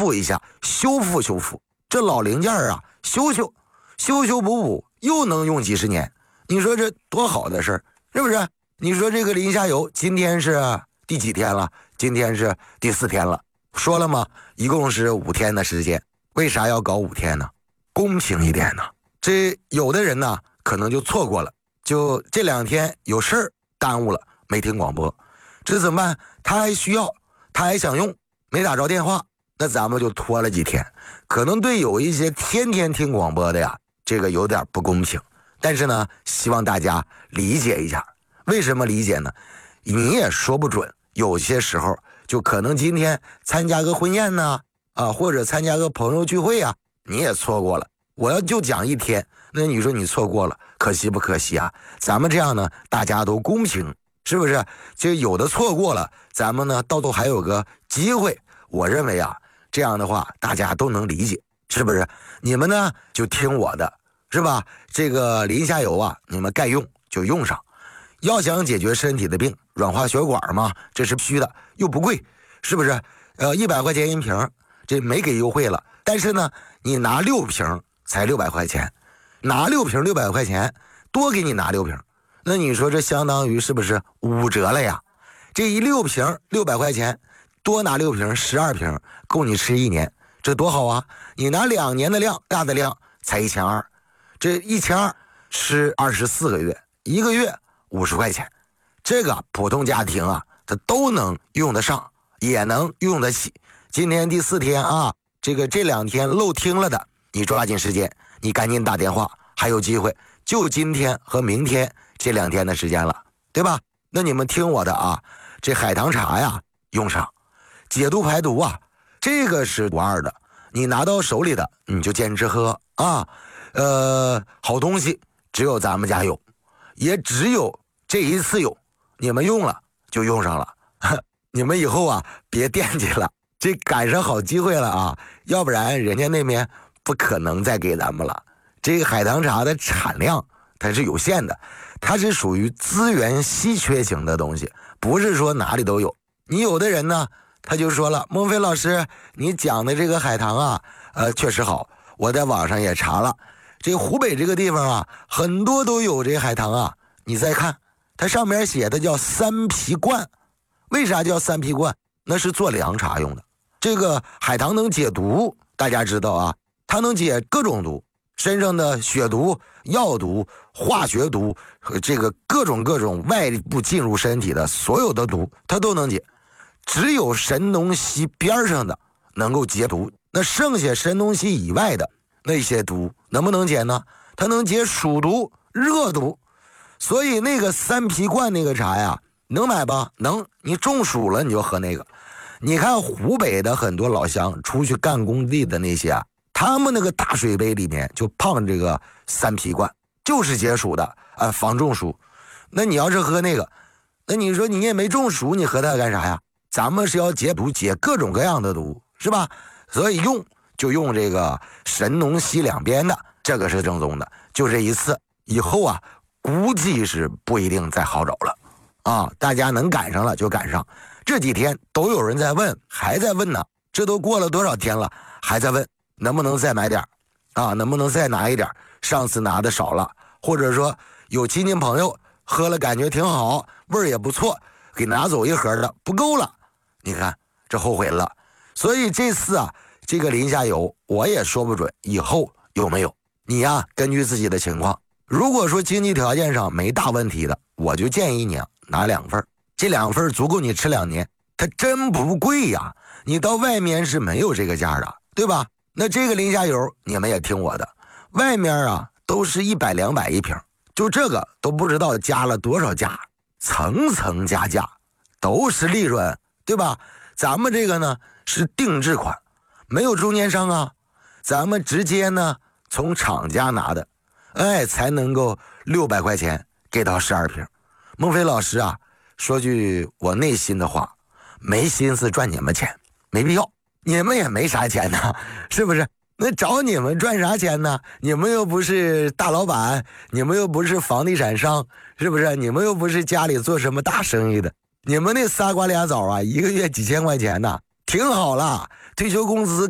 复一下，修复这老零件啊，修补又能用几十年，你说这多好的事儿，是不是？你说这个临夏游今天是第几天了？今天是第4天了。说了吗？一共是5天的时间。为啥要搞5天呢？公平一点呢。这有的人呢可能就错过了，就这2天有事儿耽误了，没听广播，这怎么办？他还需要，他还想用，没打着电话，那咱们就拖了几天。可能对有一些天天听广播的呀，这个有点不公平，但是呢希望大家理解一下。为什么理解呢？你也说不准，有些时候就可能今天参加个婚宴呢，或者参加个朋友聚会啊，你也错过了。我要就讲1天，那你说你错过了，可惜不可惜啊？咱们这样呢，大家都公平，是不是？就有的错过了，咱们呢到头还有个机会。我认为啊，这样的话大家都能理解，是不是？你们呢就听我的，是吧？这个临夏游啊，你们该用就用上。要想解决身体的病，软化血管嘛，这是必须的，又不贵，是不是？100块钱1瓶，这没给优惠了。但是呢，你拿6瓶才600块钱，拿6瓶600块钱，多给你拿6瓶，那你说这相当于是不是5折了呀？这一6瓶600块钱，多拿6瓶12瓶，够你吃1年，这多好啊！你拿2年的量，大的量才1200，这1200吃24个月，1个月50块钱，这个普通家庭啊，它都能用得上，也能用得起。今天第4天啊，这2天漏听了的，你抓紧时间，你赶紧打电话，还有机会，就今天和明天这2天的时间了，对吧？那你们听我的啊，这海棠茶呀用上，解毒排毒啊，这个是无二的，你拿到手里的你就坚持喝啊。好东西只有咱们家有，也只有这一次有，你们用了就用上了，你们以后啊别惦记了，这赶上好机会了啊，要不然人家那边不可能再给咱们了。这个海棠茶的产量它是有限的，它是属于资源稀缺型的东西，不是说哪里都有。你有的人呢他就说了，孟非老师你讲的这个海棠啊确实好，我在网上也查了，这湖北这个地方啊很多都有这海棠啊，你再看它上面写的叫3皮冠，为啥叫3皮冠？那是做凉茶用的。这个海棠能解毒，大家知道啊，它能解各种毒，身上的血毒、药毒、化学毒和这个各种外部进入身体的所有的毒它都能解。只有神农溪边上的能够解毒，那剩下神农溪以外的那些毒能不能解呢？它能解暑毒、热毒。所以那个3皮冠那个茶呀，能买吧？能，你中暑了你就喝那个。你看湖北的很多老乡出去干工地的那些啊，他们那个大水杯里面就放这个3皮冠，就是解暑的防中暑。那你要是喝那个，那你说你也没中暑，你喝它干啥呀？咱们是要解毒，解各种各样的毒，是吧？所以用就用这个神农溪两边的，这个是正宗的。就这一次，以后啊估计是不一定再好找了啊！大家能赶上了就赶上。这几天都有人在问，还在问呢，这都过了多少天了，还在问能不能再买点啊？能不能再拿一点？上次拿的少了，或者说有亲戚朋友喝了感觉挺好，味儿也不错，给拿走一盒的不够了，你看这后悔了。所以这次啊，这个临夏游我也说不准以后有没有，你呀根据自己的情况。如果说经济条件上没大问题的，我就建议你啊拿2份，这2份足够你吃2年，它真不贵呀，你到外面是没有这个价的，对吧？那这个临夏游你们也听我的，外面啊都是100、200一瓶，就这个都不知道加了多少价，层层加价，都是利润，对吧？咱们这个呢是定制款，没有中间商啊，咱们直接呢从厂家拿的，才能够600块钱给到12瓶。孟非老师啊，说句我内心的话，没心思赚你们钱，没必要，你们也没啥钱呢，是不是？那找你们赚啥钱呢？你们又不是大老板，你们又不是房地产商，是不是？你们又不是家里做什么大生意的，你们那仨瓜俩枣啊，1个月几千块钱呢，挺好了，退休工资